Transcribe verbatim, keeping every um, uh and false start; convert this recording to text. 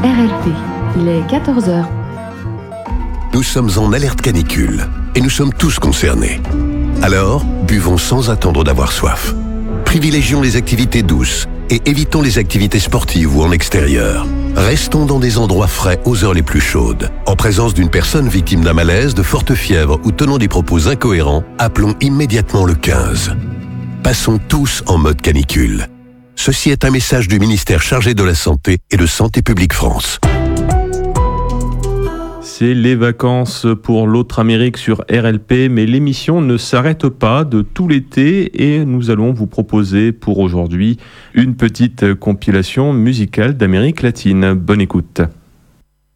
R L P, il est quatorze heures. Nous sommes en alerte canicule et nous sommes tous concernés. Alors, buvons sans attendre d'avoir soif. Privilégions les activités douces et évitons les activités sportives ou en extérieur. Restons dans des endroits frais aux heures les plus chaudes. En présence d'une personne victime d'un malaise, de forte fièvre ou tenant des propos incohérents, appelons immédiatement le quinze. Passons tous en mode canicule. Ceci est un message du ministère chargé de la Santé et de Santé publique France. C'est les vacances pour l'autre Amérique sur R L P, mais l'émission ne s'arrête pas de tout l'été et nous allons vous proposer pour aujourd'hui une petite compilation musicale d'Amérique latine. Bonne écoute.